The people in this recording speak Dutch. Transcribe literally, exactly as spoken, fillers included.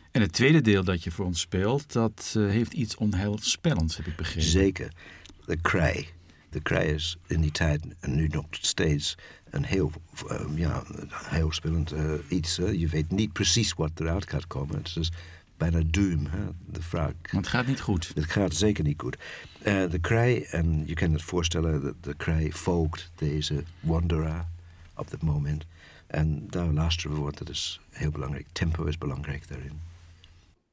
En het tweede deel dat je voor ons speelt, dat uh, heeft iets onheilspellends, heb ik begrepen. Zeker. De Krij. De Krij is in die tijd, en nu nog steeds, een heel, um, ja, heel spannend uh, iets. Hè. Je weet niet precies wat eruit gaat komen. Het is bijna doom, hè, de vraag. Want het gaat niet goed. Het gaat zeker niet goed. Uh, de Krij, en je kan het voorstellen, de, de Krij volgt deze wanderer op dat moment. En daar luisteren we, want dat is heel belangrijk. Tempo is belangrijk daarin.